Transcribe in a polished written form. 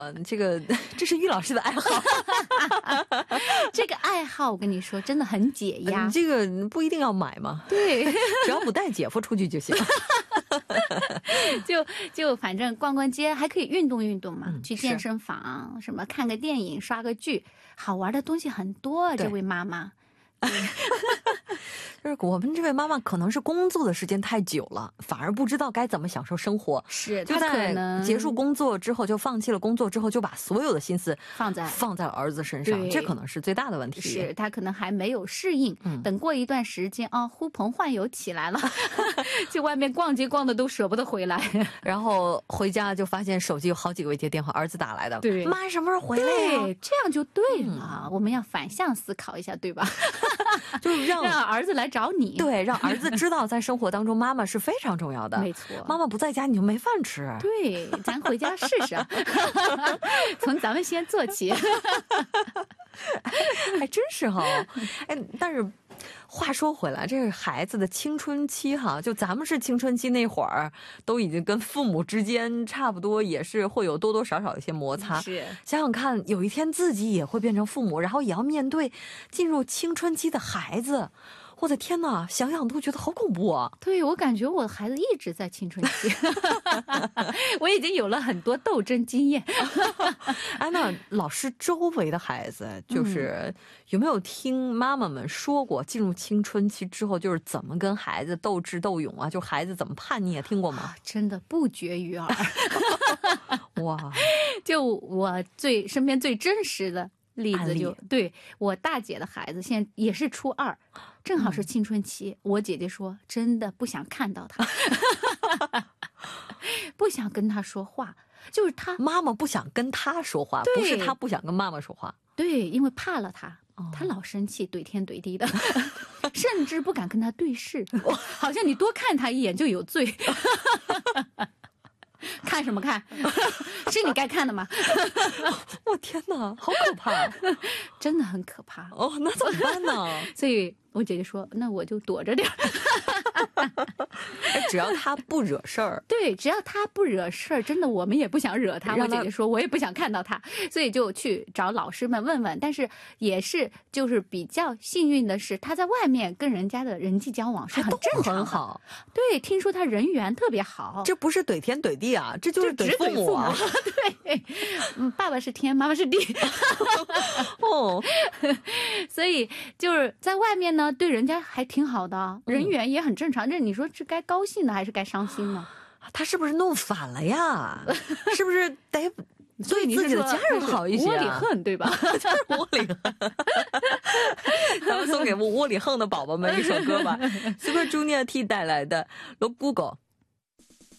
这个这是于老师的爱好。 这个爱好我跟你说真的很解压。 这个不一定要买嘛， 对， 只要不带姐夫出去就行。 就反正逛逛街还可以运动运动嘛，去健是身房什么看个电影刷个剧，好玩的东西很多。 对这位妈妈就是我们这位妈妈可能是工作的时间太久了，反而不知道该怎么享受生活， 是她可就在能结束工作之后就放弃了工作之后，就把所有的心思放在了儿子身上， 对这可能是最大的问题。 是她可能还没有适应，等过一段时间啊，呼朋唤友起来了，去外面逛街逛的都舍不得回来， 然后回家就发现手机有好几个未接电话，儿子打来的， 对妈什么时候回来呀？ 对，这样就对了。我们要反向思考一下，对吧？ 就是让儿子来找你， 对，让儿子知道在生活当中妈妈是非常重要的。 没错， 妈妈不在家你就没饭吃。 对，咱回家试试，从咱们先做起。 还真是哈，哎，但是话说回来，这是孩子的青春期哈，就咱们是青春期那会儿，都已经跟父母之间差不多，也是会有多多少少一些摩擦。 是， 想想看，有一天自己也会变成父母，然后也要面对进入青春期的孩子。我的天哪，想想都觉得好恐怖啊！ 对，我感觉我的孩子一直在青春期，我已经有了很多斗争经验。 哎，那老师周围的孩子，就是有没有听妈妈们说过，进入青春期之后，就是怎么跟孩子斗智斗勇啊？就孩子怎么叛逆啊？听过吗？ 真的不绝于耳。 哇， 就我身边最真实的例子对我大姐的孩子，现在也是初2，正好是青春期。我姐姐说，真的不想看到他，不想跟他说话，就是他妈妈不想跟他说话，不是他不想跟妈妈说话。 对，因为怕了他，他老生气，怼天怼地的，甚至不敢跟他对视，好像你多看他一眼就有罪。看什么看？是你该看的吗？ 我天哪，好可怕， 真的很可怕。 哦，那怎么办呢？ 所以我姐姐说，那我就躲着点。 只要他不惹事儿。 对，只要他不惹事儿，真的我们也不想惹他。我姐姐说，我也不想看到他，所以就去找老师们问问。但是也是就是比较幸运的是，他在外面跟人家的人际交往是很正常的， 很好。 对，听说他人缘特别好。 这不是怼天怼地啊，这就是怼父母啊。 对，爸爸是天，妈妈是地。 哦， 所以就是在外面呢，对人家还挺好的，人缘也很正常。这你说是该高兴呢，还是该伤心呢？ 他是不是弄反了呀？是不是得对自己的家人好一些？ 窝里横，对吧？ 就是窝里横。咱们送给窝里横的宝宝们一首歌吧，Super Junior T 带来的《Look Google》。